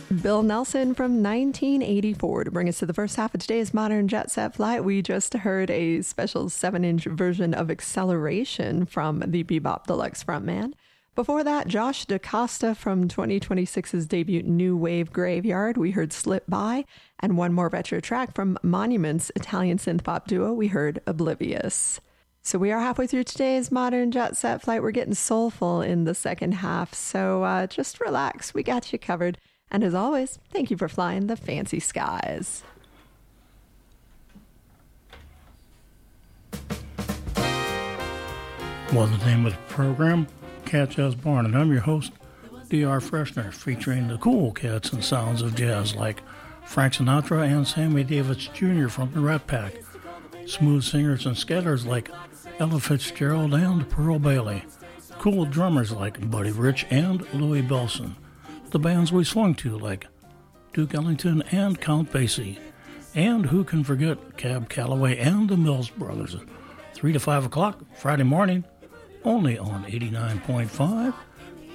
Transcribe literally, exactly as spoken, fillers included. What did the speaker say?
Bill Nelson from nineteen eighty-four. To bring us to the first half of today's Modern Jet Set Flight, we just heard a special seven-inch version of Acceleration from the Bebop Deluxe frontman. Before that, Josh DaCosta from twenty twenty-six's debut New Wave Graveyard. We heard Slip By, and one more retro track from Monument's Italian synth-pop duo. We heard Oblivious. So we are halfway through today's Modern Jet Set Flight. We're getting soulful in the second half, so uh, just relax. We got you covered. And as always, thank you for flying the fancy skies. Well, the name of the program, Cat Jazz Barn, and I'm your host, D R Freshner, featuring the cool cats and sounds of jazz like Frank Sinatra and Sammy Davis Junior from the Rat Pack, smooth singers and scatterers like Ella Fitzgerald and Pearl Bailey, cool drummers like Buddy Rich and Louie Bellson, the bands we swung to like Duke Ellington and Count Basie, and who can forget Cab Calloway and the Mills Brothers, three to five o'clock Friday morning, only on eighty-nine point five